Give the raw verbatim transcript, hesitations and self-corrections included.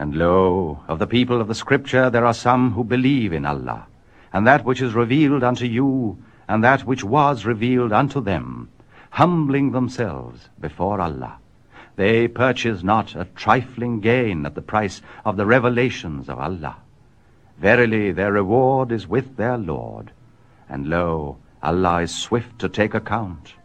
And lo, of the people of the Scripture there are some who believe in Allah, and that which is revealed unto you, and that which was revealed unto them, humbling themselves before Allah. They purchase not a trifling gain at the price of the revelations of Allah. Verily their reward is with their Lord, and lo, Allah is swift to take account.